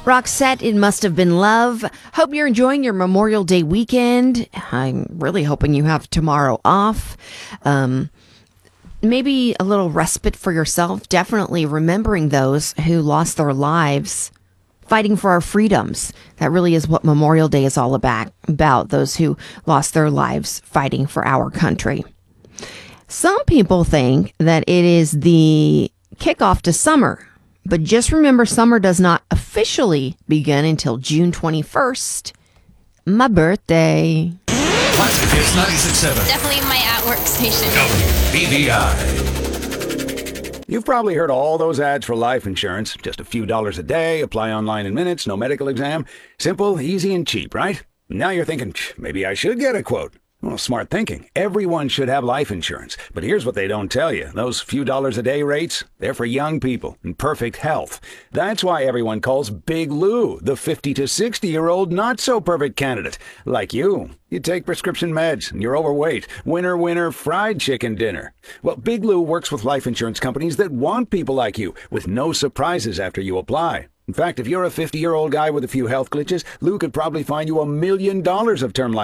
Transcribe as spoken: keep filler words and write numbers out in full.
Roxette, It Must Have Been Love. Hope you're enjoying your Memorial Day weekend. I'm really hoping you have tomorrow off. Um, maybe a little respite for yourself. Definitely remembering those who lost their lives fighting for our freedoms. That really is what Memorial Day is all about, about those who lost their lives fighting for our country. Some people think that it is the kickoff to summer. But just remember, summer does not officially begin until June twenty-first, my birthday. Classic Hits ninety-six point seven. Definitely my at-work station. W B V I. You've probably heard all those ads for life insurance. Just a few dollars a day, apply online in minutes, no medical exam. Simple, easy, and cheap, right? Now you're thinking, maybe I should get a quote. Well, smart thinking. Everyone should have life insurance. But here's what they don't tell you. Those few dollars a day rates, they're for young people in perfect health. That's why everyone calls Big Lou the fifty to sixty-year-old not-so-perfect candidate. Like you. You take prescription meds, and you're overweight. Winner, winner, fried chicken dinner. Well, Big Lou works with life insurance companies that want people like you, with no surprises after you apply. In fact, if you're a fifty-year-old guy with a few health glitches, Lou could probably find you a million dollars of term life